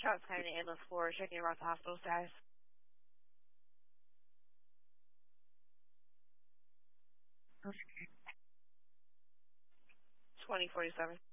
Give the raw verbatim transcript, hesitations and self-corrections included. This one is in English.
Charles County Ambulance for checking about the hospital status. twenty forty-seven.